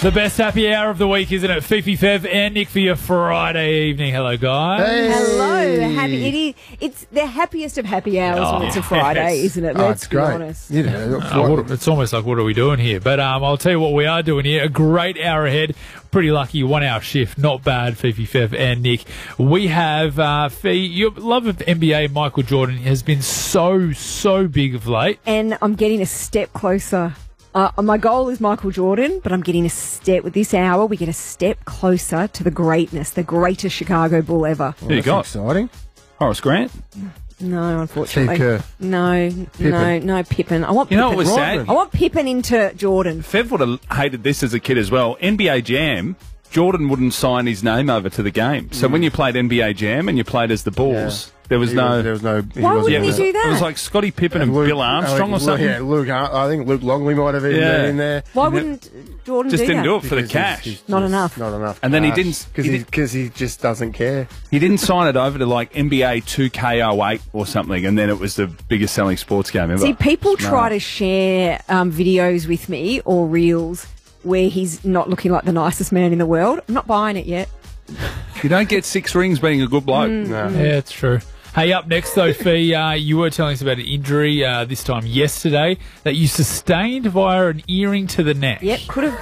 The best happy hour of the week, isn't it? Fifi, Fev, and Nick for your Friday evening. Hello, guys. Hey. Hello. It's the happiest of happy hours when it's a Friday, isn't it? Let's be honest. It's almost like, what are we doing here? But I'll tell you what we are doing here. A great hour ahead. Pretty lucky 1 hour shift. Not bad, Fifi, Fev, and Nick. We have, Fee, your love of NBA, Michael Jordan, has been so big of late. And I'm getting a step closer. My goal is Michael Jordan, but I'm getting a step. With this hour, we get a step closer to the greatness, the greatest Chicago Bull ever. Who you got? Exciting. Horace Grant? No, unfortunately. Steve Kerr. No, Pippen. I want Pippen. You know what was sad? I want Pippen into Jordan. Fev would have hated this as a kid as well. NBA Jam, Jordan wouldn't sign his name over to the game. So when you played NBA Jam and you played as the Bulls, there was no... Why wouldn't he do that? It was like Scottie Pippen and Bill Armstrong or something. Yeah, I think Luke Longley might have been in there. Why wouldn't Jordan Just do didn't that? do it for the cash. Not enough. And then he didn't... Because he just doesn't care. He didn't sign it over to like NBA 2K08 or something, and then it was the biggest selling sports game ever. See, people try to share videos with me or reels where he's not looking like the nicest man in the world. I'm not buying it yet. You don't get 6 rings being a good bloke. No. Yeah, it's true. Hey, up next though, Fee, you were telling us about an injury this time yesterday that you sustained via an earring to the neck. Yep, could have